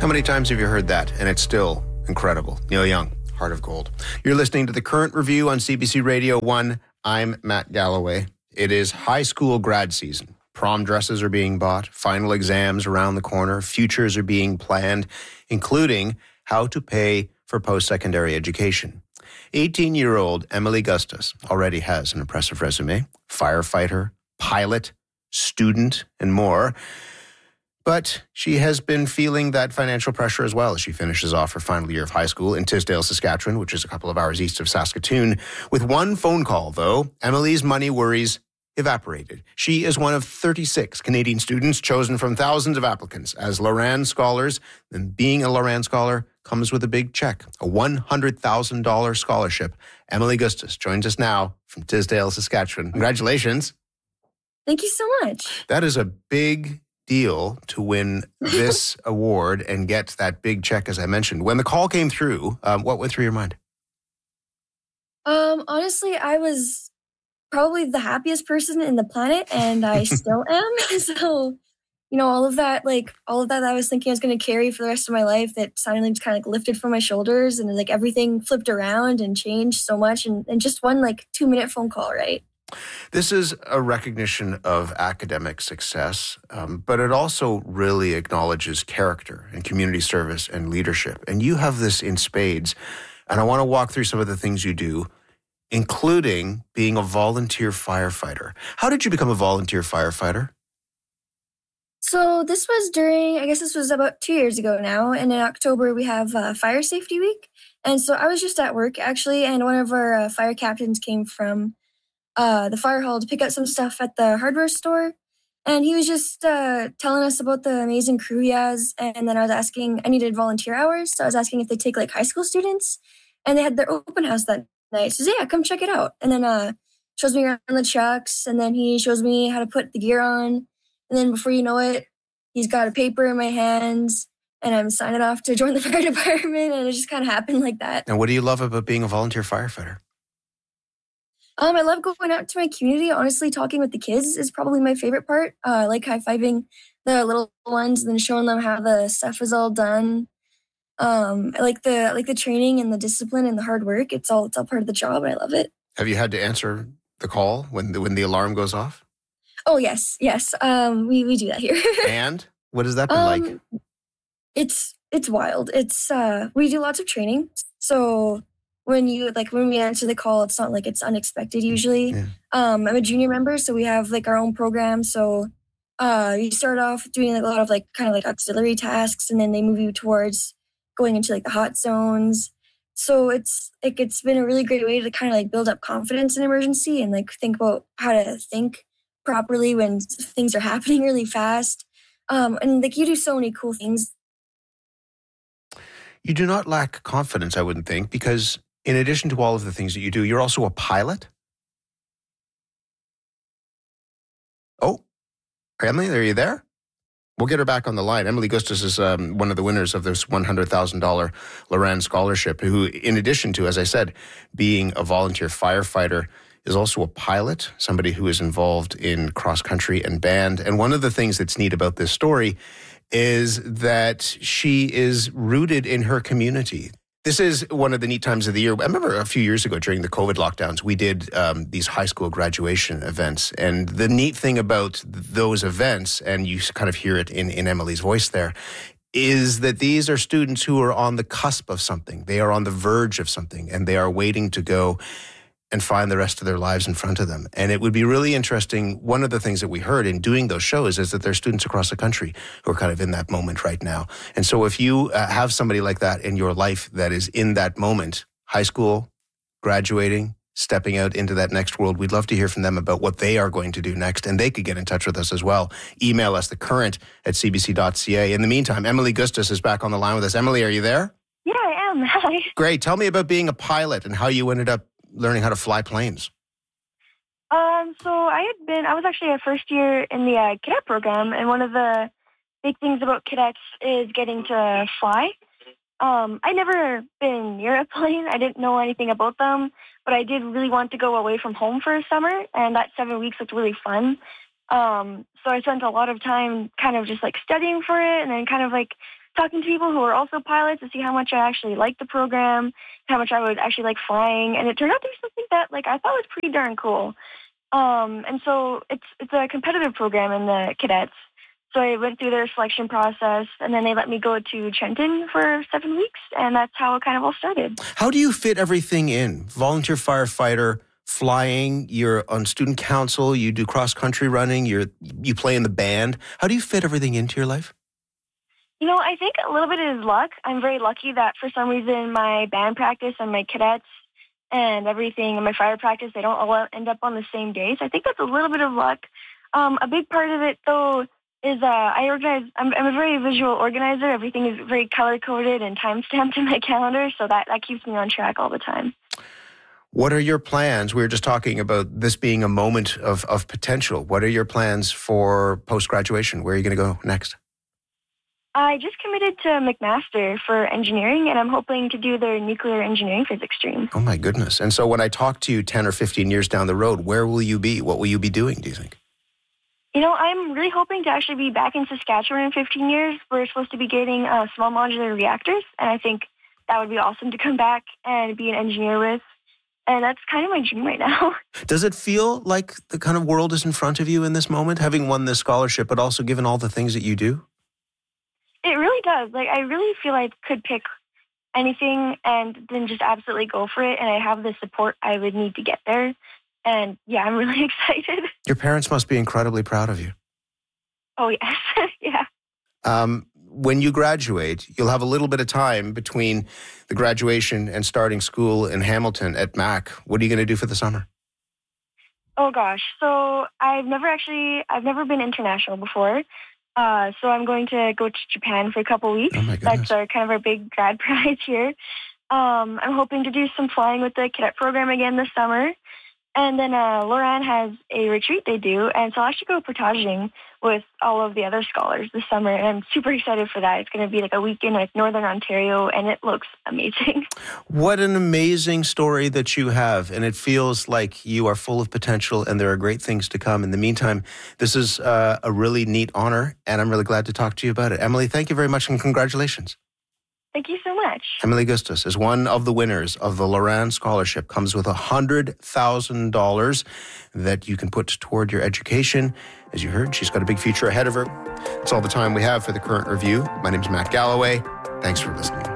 How many times have you heard that? And it's still incredible. Neil Young, Heart of Gold. You're listening to The Current Review on CBC Radio 1. I'm Matt Galloway. It is high school grad season. Prom dresses are being bought, final exams around the corner, futures are being planned, including how to pay for post-secondary education. 18-year-old Emily Gustus already has an impressive resume: firefighter, pilot, student, and more. But she has been feeling that financial pressure as well as she finishes off her final year of high school in Tisdale, Saskatchewan, which is a couple of hours east of Saskatoon. With one phone call, though, Emily's money worries evaporated. She is one of 36 Canadian students chosen from thousands of applicants as Loran Scholars. And being a Loran Scholar comes with a big check, a $100,000 scholarship. Emily Gustus joins us now from Tisdale, Saskatchewan. Congratulations. Thank you so much. That is a big deal to win this award and get that big check, as I mentioned. When the call came through, what went through your mind? Honestly, I was probably the happiest person in the planet, and I still am. So, all of that I was thinking I was going to carry for the rest of my life, that suddenly just kind of lifted from my shoulders, and everything flipped around and changed so much, and just one 2-minute phone call, right? This is a recognition of academic success, but it also really acknowledges character and community service and leadership. And you have this in spades. And I want to walk through some of the things you do, including being a volunteer firefighter. How did you become a volunteer firefighter? So this was about 2 years ago now. And in October, we have Fire Safety Week. And so I was just at work, actually, and one of our fire captains came from the fire hall to pick up some stuff at the hardware store. And he was just telling us about the amazing crew he has. And then I needed volunteer hours. So I was asking if they take high school students. And they had their open house that night. He says, yeah, come check it out. And then shows me around the trucks. And then he shows me how to put the gear on. And then before you know it, he's got a paper in my hands. And I'm signing off to join the fire department. And it just kind of happened like that. And what do you love about being a volunteer firefighter? I love going out to my community. Honestly, talking with the kids is probably my favorite part. I like high-fiving the little ones and then showing them how the stuff is all done. I like the training and the discipline and the hard work. It's all part of the job, and I love it. Have you had to answer the call when the alarm goes off? Oh, yes. We do that here. And what has that been like? It's wild. We do lots of training. So when we answer the call, it's not it's unexpected usually. Yeah. I'm a junior member, so we have our own program. So you start off doing a lot of auxiliary tasks, and then they move you towards going into the hot zones. So it's been a really great way to kind of build up confidence in emergency and think about how to think properly when things are happening really fast. And you do so many cool things. You do not lack confidence, I wouldn't think, because in addition to all of the things that you do, you're also a pilot? Oh, Emily, are you there? We'll get her back on the line. Emily Gustus is one of the winners of this $100,000 Loran Scholarship, who, in addition to, as I said, being a volunteer firefighter, is also a pilot, somebody who is involved in cross-country and band. And one of the things that's neat about this story is that she is rooted in her community. This is one of the neat times of the year. I remember a few years ago during the COVID lockdowns, we did these high school graduation events. And the neat thing about those events, and you kind of hear it in Emily's voice there, is that these are students who are on the cusp of something. They are on the verge of something, and they are waiting to go and find the rest of their lives in front of them. And it would be really interesting. One of the things that we heard in doing those shows is that there are students across the country who are kind of in that moment right now. And so if you have somebody like that in your life that is in that moment, high school, graduating, stepping out into that next world, we'd love to hear from them about what they are going to do next. And they could get in touch with us as well. Email us, thecurrent@cbc.ca. In the meantime, Emily Gustus is back on the line with us. Emily, are you there? Yeah, I am. Hi. Great. Tell me about being a pilot and how you ended up learning how to fly planes. So I was actually a first year in the cadet program, and one of the big things about cadets is getting to fly. I'd never been near a plane. I didn't know anything about them, but I did really want to go away from home for a summer, and that 7 weeks looked really fun. So I spent a lot of time kind of just studying for it, and then kind of talking to people who are also pilots to see how much I actually liked the program, how much I would actually like flying, and it turned out to be something that like I thought was pretty darn cool. And so it's a competitive program in the cadets. So I went through their selection process, and then they let me go to Trenton for 7 weeks, and that's how it kind of all started. How do you fit everything in? Volunteer firefighter, flying, you're on student council, you do cross-country running, you play in the band. How do you fit everything into your life? You know, I think a little bit is luck. I'm very lucky that for some reason my band practice and my cadets and everything and my fire practice, they don't all end up on the same day. So I think that's a little bit of luck. A big part of it, though, is I'm a very visual organizer. Everything is very color-coded and time-stamped in my calendar, so that keeps me on track all the time. What are your plans? We were just talking about this being a moment of potential. What are your plans for post-graduation? Where are you going to go next? I just committed to McMaster for engineering, and I'm hoping to do their nuclear engineering physics stream. Oh, my goodness. And so when I talk to you 10 or 15 years down the road, where will you be? What will you be doing, do you think? You know, I'm really hoping to actually be back in Saskatchewan in 15 years. We're supposed to be getting small modular reactors, and I think that would be awesome to come back and be an engineer with. And that's kind of my dream right now. Does it feel like the kind of world is in front of you in this moment, having won this scholarship, but also given all the things that you do? It really does. Like, I really feel I could pick anything and then just absolutely go for it. And I have the support I would need to get there. And yeah, I'm really excited. Your parents must be incredibly proud of you. Oh, yes. Yeah. When you graduate, you'll have a little bit of time between the graduation and starting school in Hamilton at MAC. What are you going to do for the summer? Oh, gosh. So I've never been international before. So I'm going to go to Japan for a couple weeks. Oh my goodness. That's kind of our big grad prize here. I'm hoping to do some flying with the cadet program again this summer. And then Loran has a retreat they do, and so I'll actually go portaging with all of the other scholars this summer, and I'm super excited for that. It's going to be like a week in like Northern Ontario, and it looks amazing. What an amazing story that you have, and it feels like you are full of potential, and there are great things to come. In the meantime, this is a really neat honor, and I'm really glad to talk to you about it. Emily, thank you very much, and congratulations. Thank you so much. Emily Gustus is one of the winners of the Loran Scholarship. Comes with $100,000 that you can put toward your education. As you heard, she's got a big future ahead of her. That's all the time we have for the Current Review. My name is Matt Galloway. Thanks for listening.